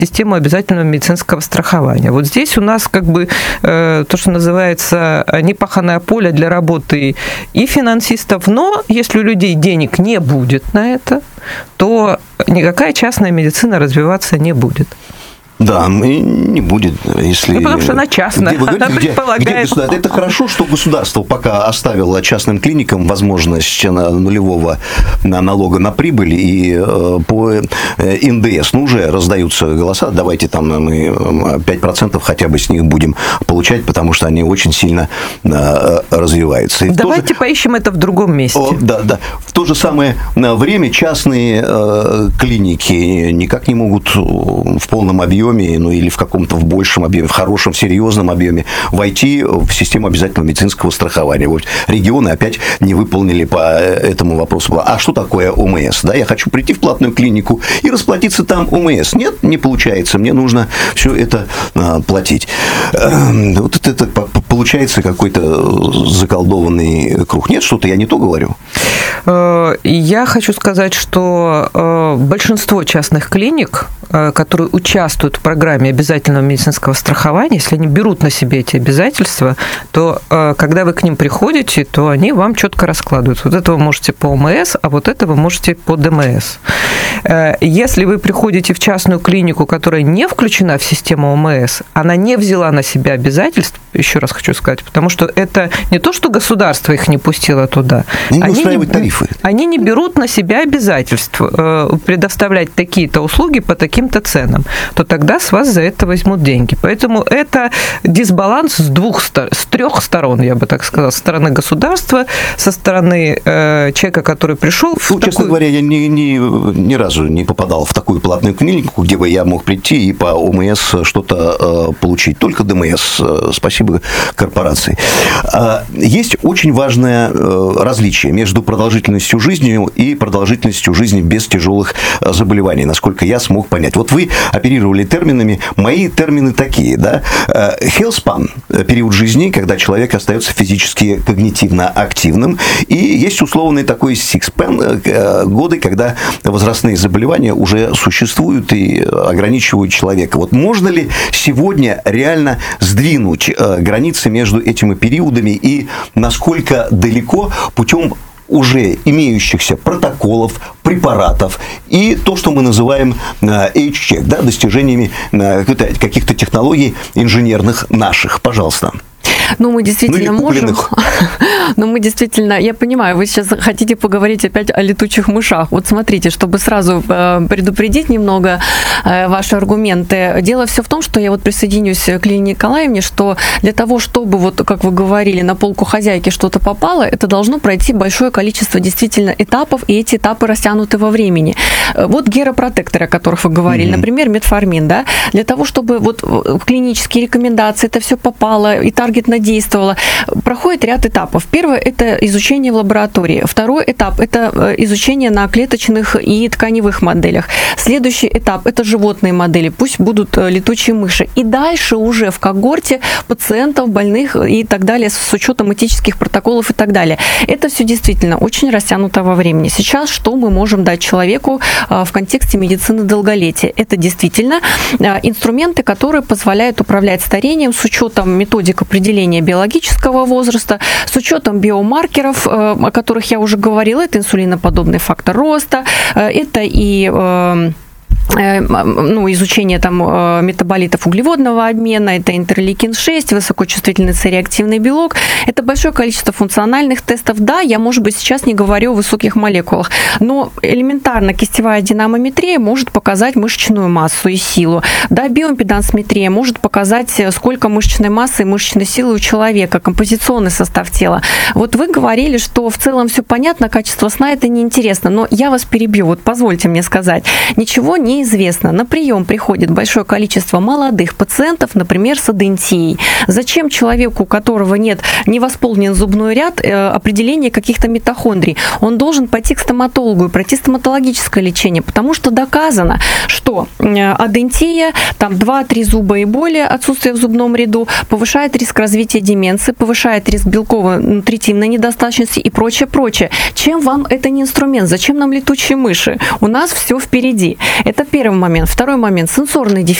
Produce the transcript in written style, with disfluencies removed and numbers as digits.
систему обязательного медицинского страхования. Вот здесь у нас как бы то, что называется непаханное поле для работы и финансистов, но если у людей денег не будет на это, то никакая частная медицина развиваться не будет. Да, не будет, если... Ну, потому что она частная, она предполагает... Это хорошо, что государство пока оставило частным клиникам возможность нулевого налога на прибыль, и по НДС, уже раздаются голоса, давайте там мы 5% хотя бы с них будем получать, потому что они очень сильно развиваются. Давайте поищем это в другом месте. Да. В то же самое время частные клиники никак не могут в полном объеме, или в каком-то в большем объеме, в хорошем, серьезном объеме войти в систему обязательного медицинского страхования. Вот регионы опять не выполнили по этому вопросу. А что такое ОМС? Да, я хочу прийти в платную клинику и расплатиться там ОМС. Нет, не получается. Мне нужно все это платить. Вот это получается какой-то заколдованный круг. Нет, что-то я не то говорю? Я хочу сказать, что большинство частных клиник, которые участвуют в программе обязательного медицинского страхования, если они берут на себе эти обязательства, то когда вы к ним приходите, то они вам четко раскладывают. Вот это вы можете по ОМС, а вот это вы можете по ДМС. Если вы приходите в частную клинику, которая не включена в систему ОМС, она не взяла на себя обязательств, еще раз хочу сказать, потому что это не то, что государство их не пустило туда. Они не берут на себя обязательства предоставлять такие-то услуги по таким-то ценам, то тогда с вас за это возьмут деньги. Поэтому это дисбаланс с трех сторон, я бы так сказала. Со стороны государства, со стороны человека, который пришел в такую... Честно говоря, я ни разу не попадал в такую платную клинику, где бы я мог прийти и по ОМС что-то получить. Только ДМС. Спасибо корпорации. Есть очень важное различие между продолжительностью жизни и продолжительностью жизни без тяжелых заболеваний, насколько я смог понять. Вот вы оперировали терминами, мои термины такие, да, health span, период жизни, когда человек остается физически, когнитивно активным, и есть условный такой six span, годы, когда возрастные заболевания уже существуют и ограничивают человека. Вот можно ли сегодня реально сдвинуть границы между этими периодами и насколько далеко путем уже имеющихся протоколов, препаратов и то, что мы называем age-check, да, достижениями каких-то технологий инженерных наших. Пожалуйста. Мы действительно можем. Мы действительно, я понимаю, вы сейчас хотите поговорить опять о летучих мышах. Вот смотрите, чтобы сразу предупредить немного ваши аргументы. Дело все в том, что я вот присоединюсь к Лилии Николаевне, что для того, чтобы, вот как вы говорили, на полку хозяйки что-то попало, это должно пройти большое количество действительно этапов, и эти этапы растянуты во времени. Вот геропротекторы, о которых вы говорили, например, метформин, да, для того, чтобы вот клинические рекомендации, это все попало, и таргетно действовало, проходит ряд этапов. Первое – это изучение в лаборатории. Второй этап – это изучение на клеточных и тканевых моделях. Следующий этап – это животные модели, пусть будут летучие мыши. И дальше уже в когорте пациентов, больных и так далее, с учетом этических протоколов и так далее. Это все действительно очень растянуто во времени. Сейчас что мы можем дать человеку в контексте медицины долголетия? Это действительно инструменты, которые позволяют управлять старением с учетом методик определения биологического возраста, с учетом биомаркеров, о которых я уже говорила, это инсулиноподобный фактор роста, это и изучение там метаболитов углеводного обмена, это интерлейкин-6, высокочувствительный С-реактивный белок, это большое количество функциональных тестов. Да, я, может быть, сейчас не говорю о высоких молекулах, но элементарно кистевая динамометрия может показать мышечную массу и силу. Да, биоимпедансметрия может показать, сколько мышечной массы и мышечной силы у человека, композиционный состав тела. Вот вы говорили, что в целом все понятно, качество сна это неинтересно, но я вас перебью, вот позвольте мне сказать, ничего не известно. На прием приходит большое количество молодых пациентов, например, с адентией. Зачем человеку, у которого не восполнен зубной ряд, определение каких-то митохондрий? Он должен пойти к стоматологу и пройти стоматологическое лечение, потому что доказано, что адентия, там 2-3 зуба и более, отсутствие в зубном ряду, повышает риск развития деменции, повышает риск белковой нутритивной недостаточности и прочее. Чем вам это не инструмент? Зачем нам летучие мыши? У нас все впереди. Это Это первый момент. Второй момент – сенсорный дефицит.